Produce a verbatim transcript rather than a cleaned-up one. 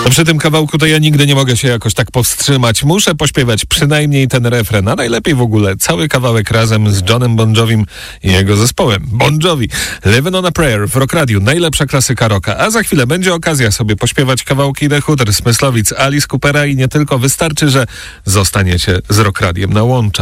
No przy tym kawałku to ja nigdy nie mogę się jakoś tak powstrzymać. Muszę pośpiewać przynajmniej ten refren, a najlepiej w ogóle cały kawałek razem z Johnem Bon Jovim i jego zespołem Bon Jovi. Living on a Prayer w Rock Radiu, najlepsza klasyka rocka. A za chwilę będzie okazja sobie pośpiewać kawałki The Hooters, Smyslowic, Alice Coopera i nie tylko. Wystarczy, że zostaniecie z Rock Radiem na łącza.